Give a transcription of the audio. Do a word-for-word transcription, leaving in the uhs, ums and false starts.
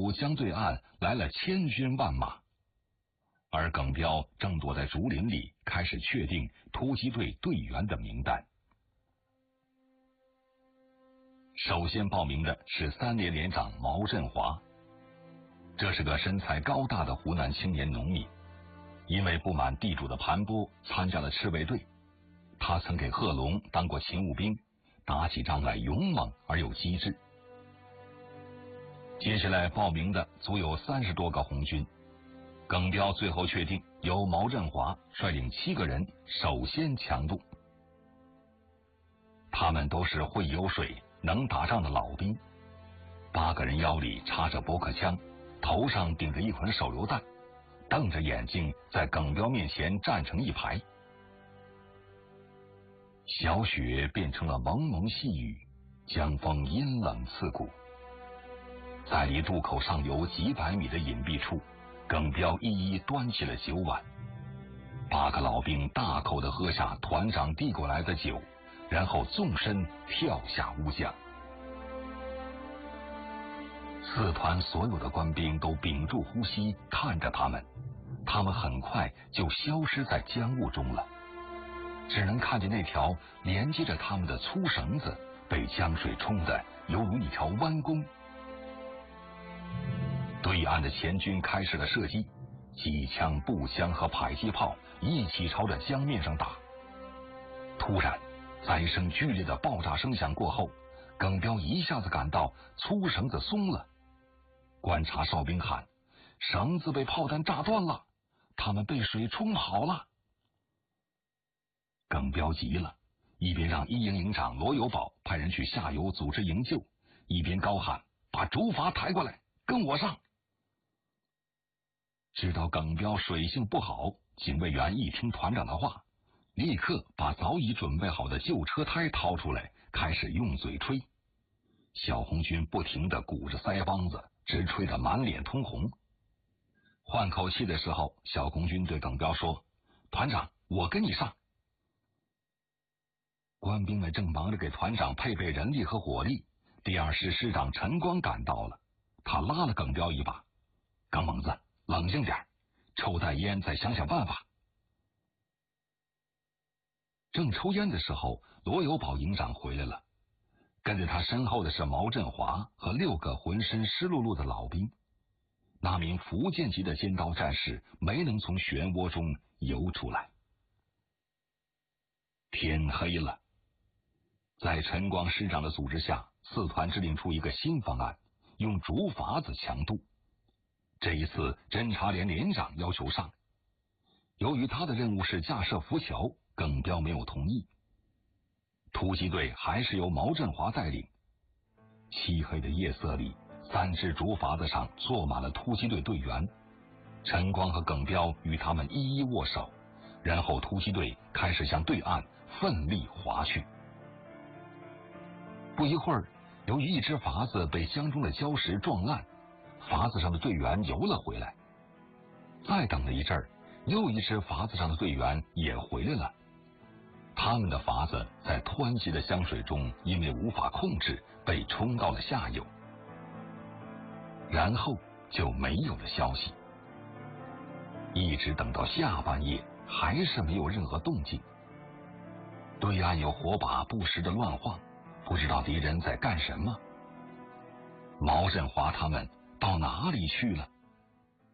府江对岸来了千军万马，而耿彪正躲在竹林里，开始确定突击队队员的名单。首先报名的是三连连长毛振华，这是个身材高大的湖南青年农民，因为不满地主的盘剥，参加了赤卫队。他曾给贺龙当过勤务兵，打起仗来勇猛而有机智。接下来报名的足有三十多个红军，耿彪最后确定由毛振华率领七个人首先强渡。他们都是会游水、能打仗的老兵，八个人腰里插着驳壳枪，头上顶着一捆手榴弹，瞪着眼睛在耿彪面前站成一排。小雪变成了蒙蒙细雨，江风阴冷刺骨。在离渡口上游几百米的隐蔽处，耿彪一一端起了酒碗。八个老兵大口地喝下团长递过来的酒，然后纵身跳下乌江。四团所有的官兵都屏住呼吸看着他们，他们很快就消失在江雾中了，只能看见那条连接着他们的粗绳子被江水冲得犹如一条弯弓。对岸的前军开始了射击，机枪、步枪和迫击炮一起朝着江面上打。突然，在一声剧烈的爆炸声响过后，耿彪一下子感到粗绳子松了。观察哨兵喊：“绳子被炮弹炸断了，他们被水冲跑了。”耿彪急了，一边让一营营长罗有宝派人去下游组织营救，一边高喊：“把竹筏抬过来，跟我上！”知道耿彪水性不好，警卫员一听团长的话，立刻把早已准备好的旧车胎掏出来，开始用嘴吹。小红军不停地鼓着腮帮子，直吹得满脸通红。换口气的时候，小红军对耿彪说：“团长，我跟你上。”官兵们正忙着给团长配备人力和火力，第二师师长陈光赶到了，他拉了耿彪一把：“耿猛子，冷静点，抽袋烟，再想想办法。”正抽烟的时候，罗有宝营长回来了，跟在他身后的是毛振华和六个浑身湿漉漉的老兵。那名福建籍的尖刀战士没能从漩涡中游出来。天黑了，在陈光师长的组织下，四团制定出一个新方案，用竹筏子强渡。这一次侦察连连长要求上，由于他的任务是架设浮桥，耿彪没有同意。突击队还是由毛振华带领。漆黑的夜色里，三只竹筏子上坐满了突击队队员，陈光和耿彪与他们一一握手，然后突击队开始向对岸奋力划去。不一会儿，由于一只筏子被江中的礁石撞烂，筏子上的队员游了回来。再等了一阵儿，又一只筏子上的队员也回来了。他们的筏子在湍急的江水中因为无法控制，被冲到了下游。然后就没有了消息，一直等到下半夜，还是没有任何动静。对岸有火把不时的乱晃，不知道敌人在干什么。毛振华他们到哪里去了？